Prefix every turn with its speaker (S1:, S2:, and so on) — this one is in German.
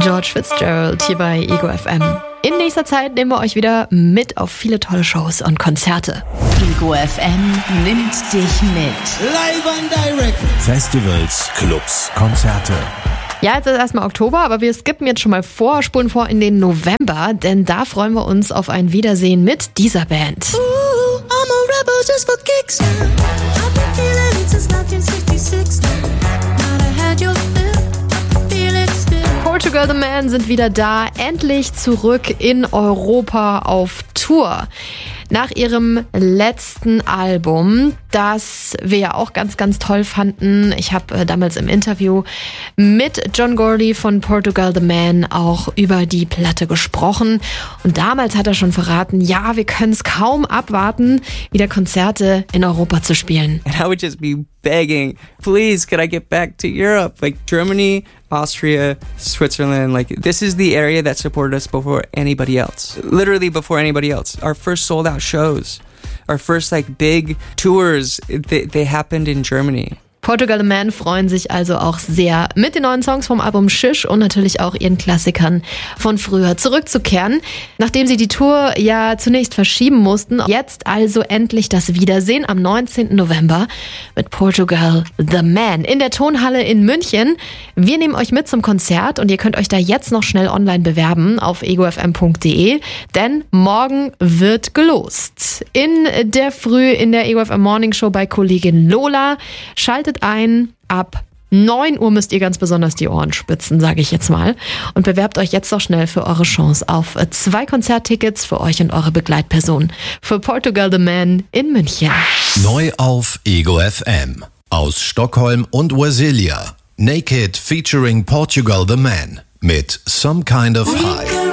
S1: George Fitzgerald hier bei Ego FM. In nächster Zeit nehmen wir euch wieder mit auf viele tolle Shows und Konzerte.
S2: Ego FM nimmt dich mit.
S3: Live and direct.
S4: Festivals, Clubs, Konzerte.
S1: Ja, jetzt ist erstmal Oktober, aber wir skippen jetzt schon mal spulen vor in den November, denn da freuen wir uns auf ein Wiedersehen mit dieser Band.
S5: Ooh, I'm a rebel just for kicks. I've been feeling it since 1966. Now I had your fill, feel it still.
S1: Portugal the Man sind wieder da, endlich zurück in Europa auf Tour. Nach ihrem letzten Album, das wir ja auch ganz, ganz toll fanden. Ich habe damals im Interview mit John Gordy von Portugal the Man auch über die Platte gesprochen. Und damals hat er schon verraten, ja, wir können es kaum abwarten, wieder Konzerte in Europa zu spielen.
S6: And I would just be begging, please, could I get back to Europe? Like Germany, Austria, Switzerland, like this is the area that supported us before anybody else. Literally before anybody else. Our first sold out shows, our first like big tours, they happened in Germany.
S1: Portugal the Man freuen sich also auch sehr, mit den neuen Songs vom Album Shish und natürlich auch ihren Klassikern von früher zurückzukehren. Nachdem sie die Tour ja zunächst verschieben mussten, jetzt also endlich das Wiedersehen am 19. November mit Portugal the Man in der Tonhalle in München. Wir nehmen euch mit zum Konzert und ihr könnt euch da jetzt noch schnell online bewerben auf egofm.de, denn morgen wird gelost. In der Früh in der Ego FM Morning Show bei Kollegin Lola. Schaltet ein, ab 9 Uhr müsst ihr ganz besonders die Ohren spitzen, sage ich jetzt mal. Und bewerbt euch jetzt doch schnell für eure Chance auf 2 Konzerttickets für euch und eure Begleitperson. Für Portugal the Man in München.
S4: Neu auf Ego FM. Aus Stockholm und Brasilia. Naked featuring Portugal the Man mit Some Kind of High.